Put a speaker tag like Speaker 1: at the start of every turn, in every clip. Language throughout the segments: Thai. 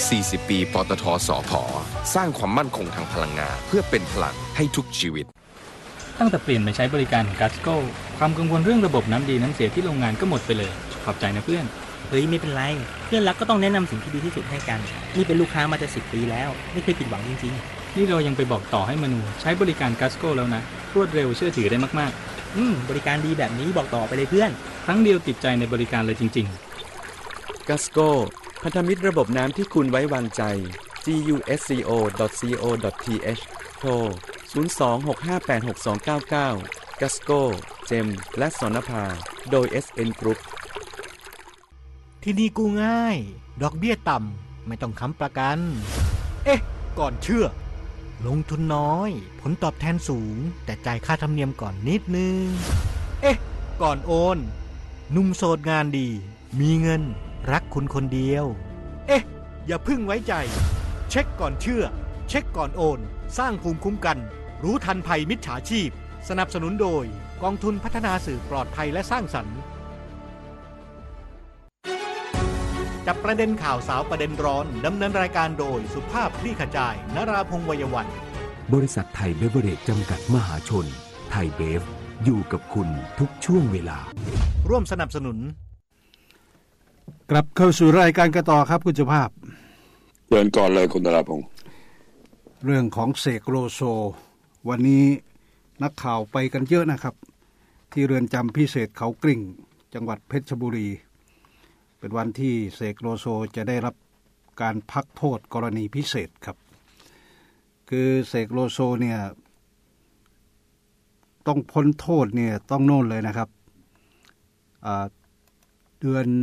Speaker 1: 40 ปีปตท.สผ.สร้างความมั่นคงทางพลังงานเพื่อเป็นพลังให้ทุกชีวิต
Speaker 2: ตั้งแต่เปลี่ยนมาใช้บริการกัสโก้ความกังวลเรื่องระบบน้ำดีน้ำเสียที่โรงงานก็หมดไปเลยขอบใจนะเพื่อน
Speaker 3: เฮ้ยไม่เป็นไรเพื่อนรักก็ต้องแนะนำสิ่งที่ดีที่สุดให้กันนี่เป็นลูกค้ามาจะ10 ปีแล้วไม่เคยผิดหวังจริง
Speaker 2: ๆนี่เรายังไปบอกต่อให้มนูใช้บริการกัสโก้แล้วนะรวดเร็วเชื่อถือได้มาก
Speaker 3: ๆบริการดีแบบนี้บอกต่อไปเลยเพื่อน
Speaker 2: ครั้งเดียวติดใจในบริการเลยจริง
Speaker 4: ๆกัสโก้พันธมิตรระบบน้ำที่คุณไว้วางใจ gusco.co.th โทร 02-658-6299 กัสโก้เจมและสนภาโดย SN Group
Speaker 5: ที่นี่กู้ง่ายดอกเบี้ยต่ำไม่ต้องค้ำประกันก่อนเชื่อลงทุนน้อยผลตอบแทนสูงแต่จ่ายค่าธรรมเนียมก่อนนิดนึงก่อนโอนหนุ่มโสดงานดีมีเงินรักคุณคนเดียวอย่าพึ่งไว้ใจเช็คก่อนเชื่อเช็คก่อนโอนสร้างภูมิคุ้มกันรู้ทันภัยมิจฉาชีพสนับสนุนโดยกองทุนพัฒนาสื่อปลอดภัยและสร้างสรรค์จับประเด็นข่าวสาวประเด็นร้อนดำเนินรายการโดยสุภาพคลี่ขจายนราพงษ์วัยวัน
Speaker 6: บริษัทไทยเบเวอเรจจำกัดมหาชนไทยเบฟอยู่กับคุณทุกช่วงเวลา
Speaker 5: ร่วมสนับสนุน
Speaker 7: กลับเข้าสู่รายการกันต่อครับคุณสุภาพ
Speaker 8: เชิญก่อนเลยคุณนราพงษ์
Speaker 7: เรื่องของเสกโลโซวันนี้นักข่าวไปกันเยอะนะครับที่เรือนจำพิเศษเขากริ่งจังหวัดเพชรบุรีเป็นวันที่เสกโลโซจะได้รับการพักโทษกรณีพิเศษครับคือเสกโลโซเนี่ยต้องพ้นโทษเนี่ยต้องโน่นเลยนะครับเดือน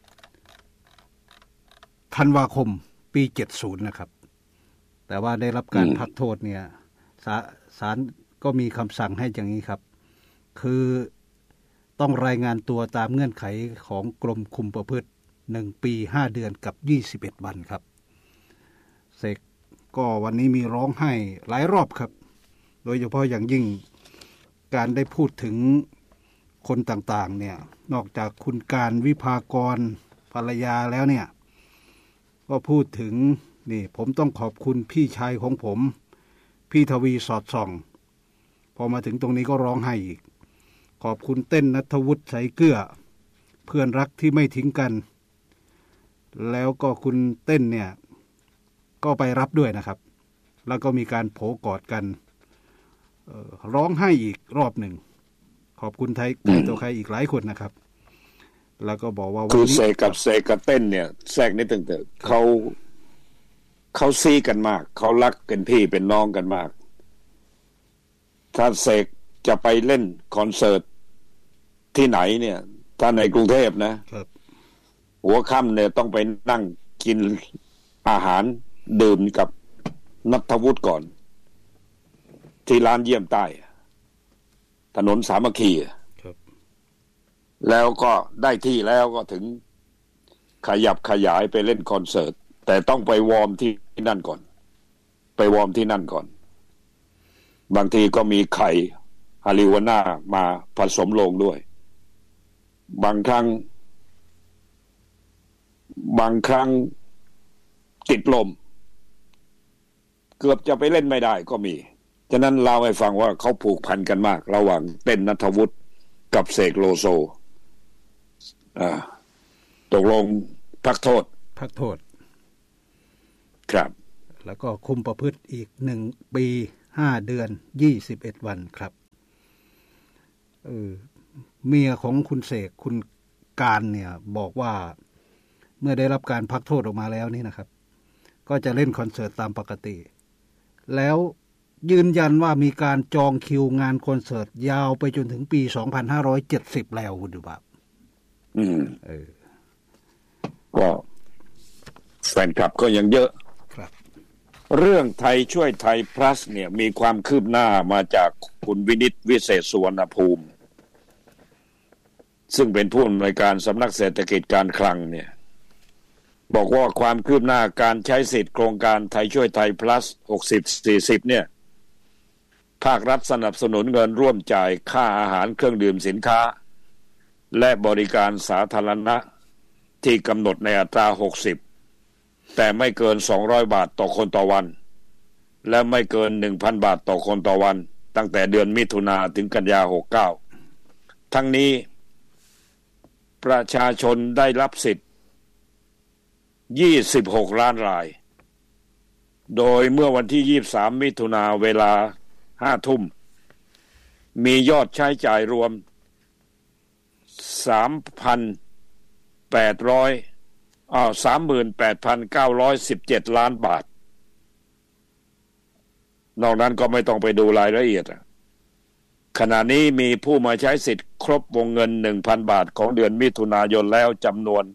Speaker 7: ธันวาคมปี70นะครับแต่ว่าได้รับการพักโทษเนี่ยศาลก็มีคำสั่งให้อย่างนี้ครับคือต้องรายงานตัวตามเงื่อนไขของกรมคุมประพฤติ1 ปี5 เดือนกับ21 วันครับเสกก็วันนี้มีร้องไห้หลายรอบครับโดยเฉพาะอย่างยิ่งการได้พูดถึงคนต่างๆเนี่ยนอกจากคุณการวิภากรภรรยาแล้วเนี่ยก็พูดถึงนี่ผมต้องขอบคุณพี่ชายของผมพี่ทวีสอดส่องพอมาถึงตรงนี้ก็ร้องไห้อีกขอบคุณเต้นณัฐวุฒิใสเกลือเพื่อนรักที่ไม่ทิ้งกันแล้วก็คุณเต้นเนี่ยก็ไปรับด้วยนะครับแล้วก็มีการโผกอดกันร้องไห้อีกรอบหนึ่งขอบคุณไทยตัวใครอีกหลายคนนะครับแล้วก็บอกว่า
Speaker 8: คือเสกกับเต้นเนี่ยแทรกนิดนึงเถอะเขาซีกันมากเขารักกันพี่เป็นน้องกันมากถ้าเสกจะไปเล่นคอนเสิร์ตที่ไหนเนี่ยถ้าในกรุงเทพนะหัวค่ำเนี่ยต้องไปนั่งกินอาหารดื่มกับณัฐวุฒิก่อนที่ร้านเยี่ยมใต้ถนนสามัคคีแล้วก็ได้ที่แล้วก็ถึงขยับขยายไปเล่นคอนเสิร์ตแต่ต้องไปวอร์มที่นั่นก่อนบางทีก็มีไข่ฮาริวาน่ามาผสมลงด้วยบางครั้งติดลมเกือบจะไปเล่นไม่ได้ก็มีฉะนั้นเล่าให้ฟังว่าเขาผูกพันกันมากระหว่างเต้นณัฐวุฒิกับเสกโลโซตกลงพักโทษครับ
Speaker 7: แล้วก็คุมประพฤติอีก1 ปี5 เดือน21 วันครับเมียของคุณเสกคุณการเนี่ยบอกว่าเมื่อได้รับการพักโทษออกมาแล้วนี่นะครับก็จะเล่นคอนเสิร์ตตามปกติแล้วยืนยันว่ามีการจองคิวงานคอนเสิร์ตยาวไปจนถึงปี2570แล้วคุณดูแบบ
Speaker 8: ก็แฟนคลับก็ยังเยอะ
Speaker 7: ครับ
Speaker 8: เรื่องไทยช่วยไทย plus เนี่ยมีความคืบหน้ามาจากคุณวินิตวิเศษสุวรรณภูมิซึ่งเป็นผู้อำนวยการสำนักเศรษฐกิจการคลังเนี่ยบอกว่าความคืบหน้าการใช้สิทธิ์โครงการไทยช่วยไทย plus 60-40เนี่ยภาครัฐสนับสนุนเงินร่วมจ่ายค่าอาหารเครื่องดื่มสินค้าและบริการสาธารณะที่กำหนดในอัตราแต่ไม่เกิน200 บาทต่อคนต่อวันและไม่เกิน 1,000 บาทต่อคนต่อวันตั้งแต่เดือนมิถุนาถึงกันยา69ทั้งนี้ประชาชนได้รับสิทธิ์26 ล้านรายโดยเมื่อวันที่23มิถุนาเวลา 5 ทุ่มมียอดใช้จ่ายรวม 38,917 ล้านบาทนอกนั้นก็ไม่ต้องไปดูรายละเอียดขณะนี้มีผู้มาใช้สิทธิ์ครบวงเงิน 1,000 บาทของเดือนมิถุนายนแล้วจำนวน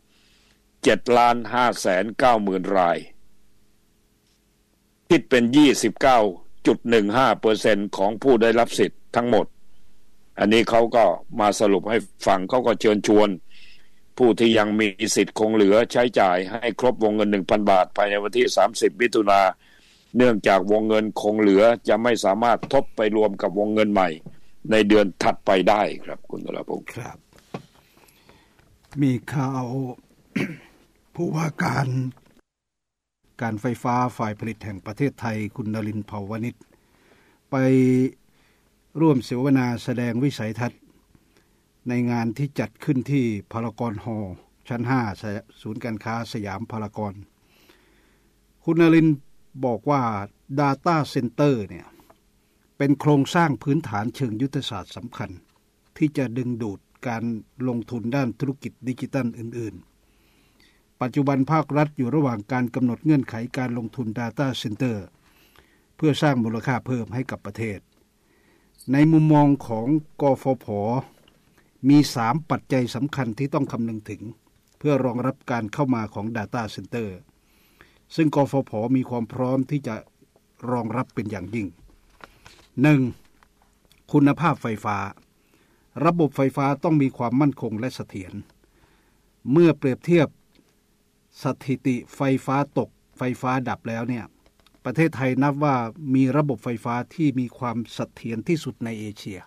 Speaker 8: 7,590,000 รายคิดเป็น 29.15% ของผู้ได้รับสิทธิ์ทั้งหมดอันนี้เขาก็มาสรุปให้ฟังเขาก็เชิญชวนผู้ที่ยังมีสิทธิ์คงเหลือใช้จ่ายให้ครบวงเงิน 1,000 บาทภายในวันที่30มิถุนายนเนื่องจากวงเงินคงเหลือจะไม่สามารถทบไปรวมกับวงเงินใหม่ในเดือนถัดไปได้ครับคุณธรพงศ์
Speaker 7: ครับมีข่าว ผู้ว่าการไฟฟ้าฝ่ายผลิตแห่งประเทศไทยคุณนรินทร์ เผ่าวณิชไปร่วมเสวนาแสดงวิสัยทัศน์ในงานที่จัดขึ้นที่พารากอนฮอลล์ชั้น5ศูนย์การค้าสยามพารากอนคุณนรินทร์บอกว่า Data Center เนี่ยเป็นโครงสร้างพื้นฐานเชิงยุทธศาสตร์สำคัญที่จะดึงดูดการลงทุนด้านธุรกิจดิจิทัลอื่นๆปัจจุบันภาครัฐอยู่ระหว่างการกำหนดเงื่อนไขการลงทุน Data Center เพื่อสร้างมูลค่าเพิ่มให้กับประเทศในมุมมองของกฟผ.มี3ปัจจัยสำคัญที่ต้องคำนึงถึงเพื่อรองรับการเข้ามาของ Data Center ซึ่งกฟผ.มีความพร้อมที่จะรองรับเป็นอย่างยิ่ง 1. คุณภาพไฟฟ้าระบบไฟฟ้าต้องมีความมั่นคงและเสถียรเมื่อเปรียบเทียบสถิติไฟฟ้าตกไฟฟ้าดับแล้วเนี่ยประเทศไทยนับว่ามีระบบไฟฟ้าที่มีความเสถียรที่สุดในเอเชีย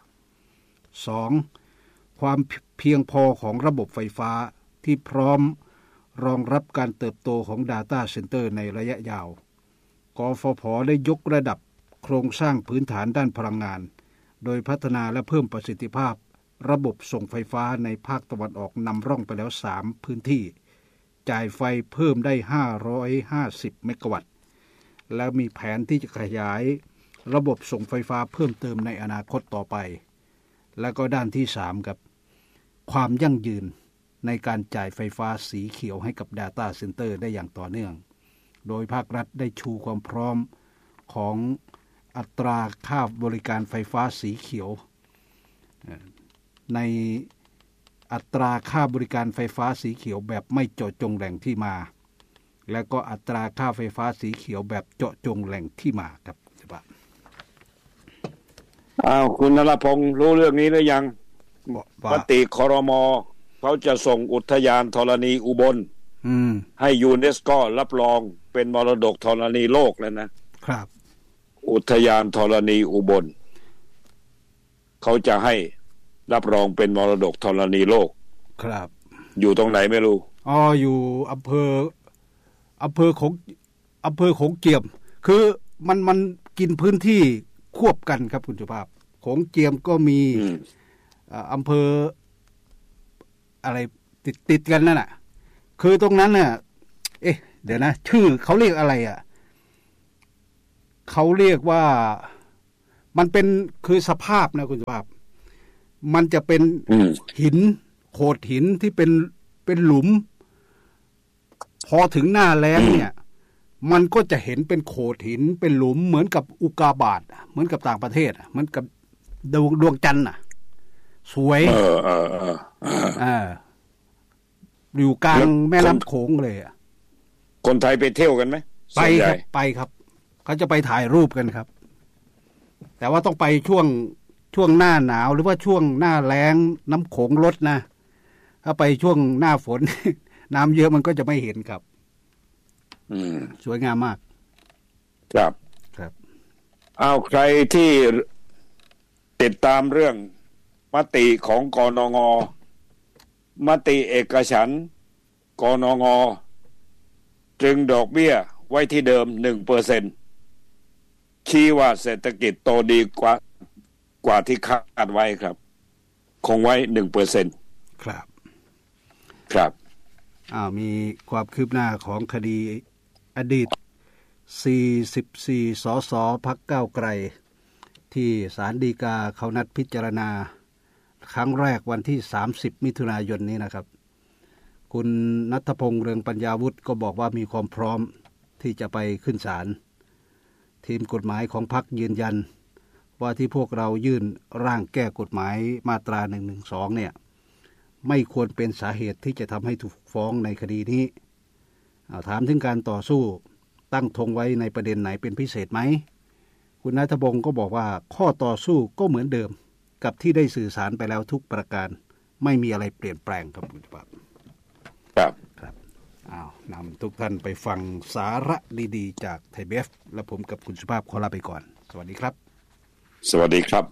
Speaker 7: 2. ความเพียงพอของระบบไฟฟ้าที่พร้อมรองรับการเติบโตของ Data Center ในระยะยาวกฟผ.ได้ยกระดับโครงสร้างพื้นฐานด้านพลังงานโดยพัฒนาและเพิ่มประสิทธิภาพระบบส่งไฟฟ้าในภาคตะวันออกนำร่องไปแล้ว3พื้นที่จ่ายไฟเพิ่มได้550เมกะวัตต์และมีแผนที่จะขยายระบบส่งไฟฟ้าเพิ่มเติมในอนาคตต่อไปและก็ด้านที่3กับความยั่งยืนในการจ่ายไฟฟ้าสีเขียวให้กับ Data Center ได้อย่างต่อเนื่องโดยภาครัฐได้ชูความพร้อมของอัตราค่าบริการไฟฟ้าสีเขียวในอัตราค่าบริการไฟฟ้าสีเขียวแบบไม่เจาะจงแหล่งที่มาและก็อัตราค่าไฟฟ้าสีเขียวแบบเจาะจงแหล่งที่มาครับ
Speaker 8: คุณนรพงศ์รู้เรื่องนี้หรือยังมติครม.เขาจะส่งอุทยานธรณีอุบลให้ยูเนสโกรับรองเป็นมรดกธรณีโลกแล้วนะครับอุทยานธรณีอุบลเขาจะให้รับรองเป็นมรดกธรณีโลก
Speaker 7: ครับ
Speaker 8: อยู่ตรงไหนไม่รู้
Speaker 7: อยู่อำเภอของเจียมคือมันกินพื้นที่ควบกันครับคุณสุภาพของเจียมก็มีอำเภออะไรติดกันนั่นน่ะคือตรงนั้นน่ะเดี๋ยวนะชื่อเขาเรียกอะไรเขาเรียกว่ามันเป็นคือสภาพนะคุณสุภาพมันจะเป็นหินโขดหินที่เป็นหลุมพอถึงหน้าแล้งเนี่ยมันก็จะเห็นเป็นโขดหินเป็นหลุมเหมือนกับอุกาบาตเหมือนกับต่างประเทศเหมือนกับดวงจันทร์สวยอยู่กลางแม่น้ำโขงเลย
Speaker 8: คนไทยไปเที่ยวกันไหม
Speaker 7: ไปครับเขาจะไปถ่ายรูปกันครับแต่ว่าต้องไปช่วงหน้าหนาวหรือว่าช่วงหน้าแล้งน้ำโขงลดนะถ้าไปช่วงหน้าฝน น้ำเยอะมันก็จะไม่เห็นครับสวยงามมาก
Speaker 8: ครับเอาใครที่ติดตามเรื่องมติของกนง.มติเอกฉันท์กนง.เตตรึงดอกเบี้ยไว้ที่เดิม 1% ชี้ว่าเศรษฐกิจโตดีกว่าที่คาดไว้ครับคงไว้ 1%
Speaker 7: ครับ
Speaker 8: ครับ
Speaker 7: มีความคืบหน้าของคดีอดีต44 สสพรรคก้าวไกลที่ศาลฎีกาเขานัดพิจารณาครั้งแรกวันที่30 มิถุนายนนี้นะครับคุณณัฐพงษ์เรืองปัญญาวุฒิก็บอกว่ามีความพร้อมที่จะไปขึ้นศาลทีมกฎหมายของพรรคยืนยันว่าที่พวกเรายื่นร่างแก้กฎหมายมาตรา112เนี่ยไม่ควรเป็นสาเหตุที่จะทำให้ถูกฟ้องในคดีนี้ถามถึงการต่อสู้ตั้งธงไว้ในประเด็นไหนเป็นพิเศษไหมคุณณัฐพงษ์ก็บอกว่าข้อต่อสู้ก็เหมือนเดิมกับที่ได้สื่อสารไปแล้วทุกประการไม่มีอะไรเปลี่ยนแปลงครับคุณสุภาพครับนำทุกท่านไปฟังสาระดีๆจากไทยเบฟและผมกับคุณสุภาพขอลาไปก่อนสวัสดีครับ
Speaker 8: สวัสดีครับ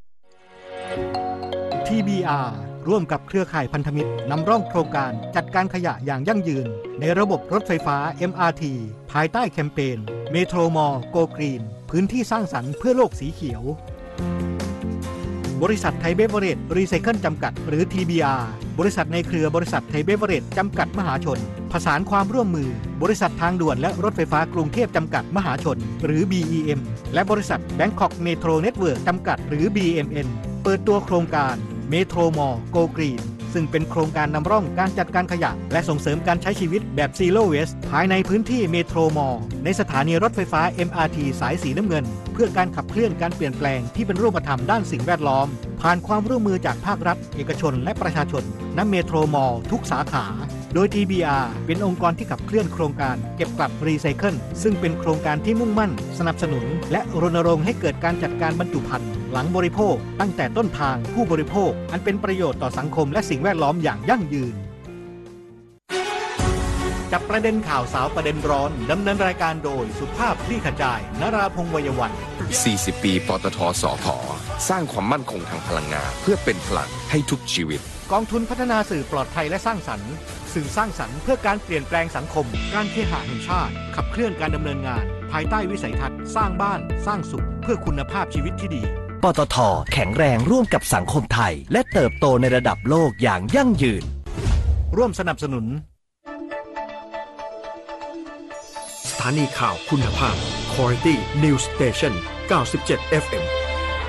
Speaker 5: TBR ร่วมกับเครือข่ายพันธมิตรนำร่องโครงการจัดการขยะอย่างยั่งยืนในระบบรถไฟฟ้า MRT ภายใต้แคมเปญเมโทรมอลโกกรีนพื้นที่สร้างสรรค์เพื่อโลกสีเขียวบริษัทไทยเบเวอเรจรีไซเคิลจำกัดหรือ TBR บริษัทในเครือบริษัทไทยเบเวอเรจจำกัดมหาชนผสานความร่วมมือบริษัททางด่วนและรถไฟฟ้ากรุงเทพจำกัดมหาชนหรือ BEM และบริษัท Bangkok Metro Network จำกัดหรือ BMN เปิดตัวโครงการเมโทรมอลโกกรีนซึ่งเป็นโครงการนำร่องการจัดการขยะและส่งเสริมการใช้ชีวิตแบบ Zero Waste ภายในพื้นที่เมโทรมอลในสถานีรถไฟฟ้า MRT สายสีน้ำเงินเพื่อการขับเคลื่อนการเปลี่ยนแปลงที่เป็นรูปธรรมด้านสิ่งแวดล้อมผ่านความร่วมมือจากภาครัฐเอกชนและประชาชนณเมโทรมอลทุกสาขาโดย TBR เป็นองค์กรที่ขับเคลื่อนโครงการเก็บกลับรีไซเคิลซึ่งเป็นโครงการที่มุ่งมั่นสนับสนุนและรณรงค์ให้เกิดการจัดการบรรจุภัณฑ์หลังบริโภคตั้งแต่ต้นทางผู้บริโภคอันเป็นประโยชน์ต่อสังคมและสิ่งแวดล้อมอย่างยั่งยืนจับประเด็นข่าวสาวประเด็นร้อนดำเนินรายการโดยสุภาพคลี่ขจายนราพงษ์วัยวัน
Speaker 1: 40 ปีปตทสผ.สร้างความมั่นคงทางพลังงานเพื่อเป็นพลังให้ทุกชีวิต
Speaker 5: กองทุนพัฒนาสื่อปลอดภัยและสร้างสรรค์สื่อสร้างสรรค์เพื่อการเปลี่ยนแปลงสังคมการเคหะแห่งชาติขับเคลื่อนการดำเนินงานภายใต้วิสัยทัศน์สร้างบ้านสร้างสุขเพื่อคุณภาพชีวิตที่ดี
Speaker 9: ปตท.แข็งแรงร่วมกับสังคมไทยและเติบโตในระดับโลกอย่างยั่งยืน
Speaker 5: ร่วมสนับสนุน
Speaker 10: สถานีข่าวคุณภาพ Quality News Station 97 FM